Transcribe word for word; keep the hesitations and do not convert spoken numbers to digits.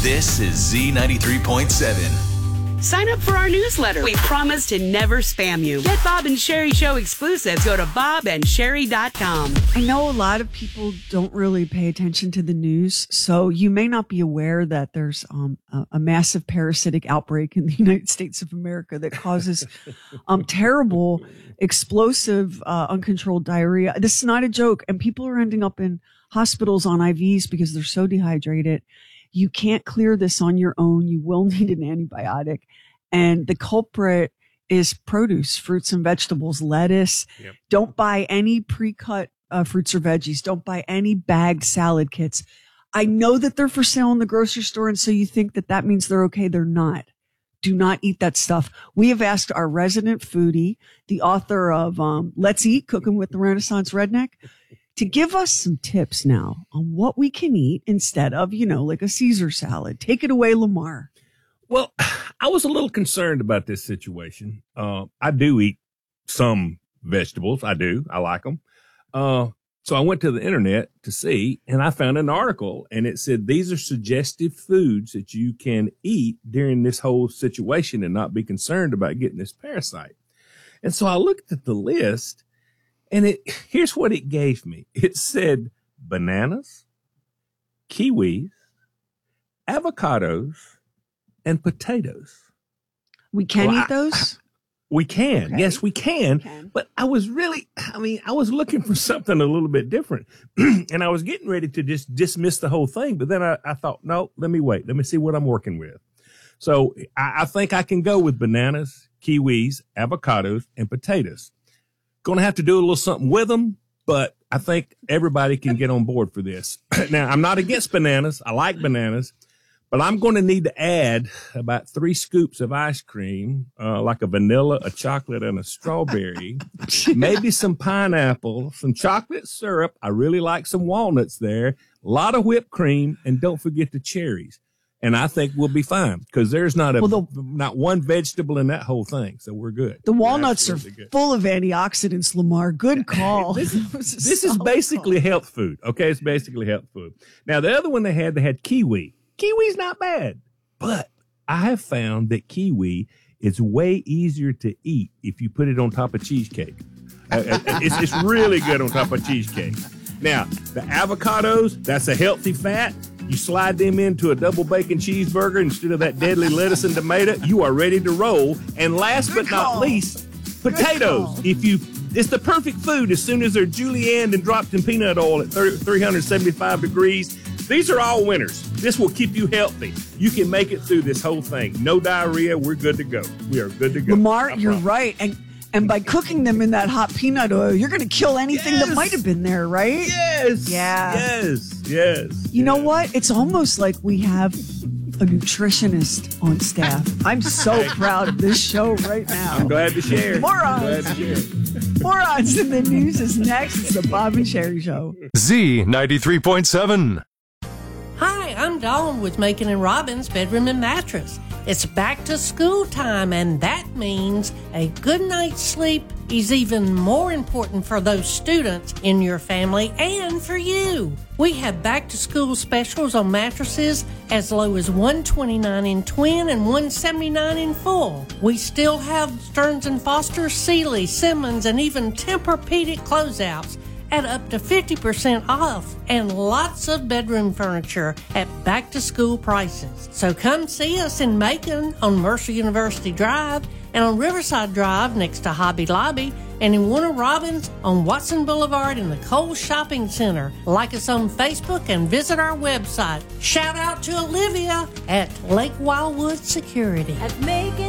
This is Z ninety-three point seven. Sign up for our newsletter. We promise to never spam you. Get Bob and Sherry Show exclusives. Go to bob and sherry dot com. I know a lot of people don't really pay attention to the news, so you may not be aware that there's um, a, a massive parasitic outbreak in the United States of America that causes um, terrible, explosive, uh, uncontrolled diarrhea. This is not a joke, and people are ending up in hospitals on I Vs because they're so dehydrated. You can't clear this on your own. You will need an antibiotic. And the culprit is produce, fruits and vegetables, lettuce. Yep. Don't buy any pre-cut uh, fruits or veggies. Don't buy any bagged salad kits. I know that they're for sale in the grocery store, and so you think that that means they're okay. They're not. Do not eat that stuff. We have asked our resident foodie, the author of um, Let's Eat, Cooking with the Renaissance Redneck, to give us some tips now on what we can eat instead of, you know, like a Caesar salad. Take it away, Lamar. Well, I was a little concerned about this situation. Uh, I do eat some vegetables. I do. I like them. Uh, so I went to the internet to see, and I found an article, and it said these are suggestive foods that you can eat during this whole situation and not be concerned about getting this parasite. And so I looked at the list. And it, here's what it gave me. It said bananas, kiwis, avocados, and potatoes. We can well, eat those? I, I, we can. Okay. Yes, we can. can. But I was really, I mean, I was looking for something a little bit different. And I was getting ready to just dismiss the whole thing. But then I, I thought, no, let me wait. Let me see what I'm working with. So I, I think I can go with bananas, kiwis, avocados, and potatoes. Going to have to do a little something with them, but I think everybody can get on board for this. Now, I'm not against bananas. I like bananas, but I'm going to need to add about three scoops of ice cream, uh, like a vanilla, a chocolate, and a strawberry, maybe some pineapple, some chocolate syrup. I really like some walnuts there, a lot of whipped cream, and don't forget the cherries. And I think we'll be fine because there's not a well, the, not one vegetable in that whole thing, so we're good. The walnuts are good. Full of antioxidants, Lamar. Good call. this this is basically call. health food. Okay, it's basically health food. Now the other one they had, they had kiwi. Kiwi's not bad, but I have found that kiwi is way easier to eat if you put it on top of cheesecake. uh, it's it's really good on top of cheesecake. Now the avocados, that's a healthy fat. You slide them into a double bacon cheeseburger instead of that deadly lettuce and tomato. You are ready to roll. And last Good but call. not least, potatoes. If you, it's the perfect food as soon as they're julienned and dropped in peanut oil at three hundred seventy-five degrees. These are all winners. This will keep you healthy. You can make it through this whole thing. No diarrhea. We're good to go. We are good to go. Lamar, you're right. And And by cooking them in that hot peanut oil, you're going to kill anything yes. that might have been there, right? Yes. Yeah. Yes. Yes. You yes. know what? It's almost like we have a nutritionist on staff. I'm so proud of this show right now. I'm glad to share. Morons. I'm glad to share. Morons in the News is next. It's the Bob and Sherry Show. Z ninety-three point seven. Hi, I'm Dawn with Macon and Robbins Bedroom and Mattress. It's back to school time, and that means a good night's sleep is even more important for those students in your family and for you. We have back to school specials on mattresses as low as one hundred twenty-nine dollars in twin and one hundred seventy-nine dollars in full. We still have Stearns and Foster, Sealy, Simmons, and even Tempur-Pedic closeouts at up to fifty percent off, and lots of bedroom furniture at back-to-school prices. So come see us in Macon on Mercer University Drive and on Riverside Drive next to Hobby Lobby, and in Warner Robins on Watson Boulevard in the Kohl's Shopping Center. Like us on Facebook and visit our website. Shout out to Olivia at Lake Wildwood Security. At Macon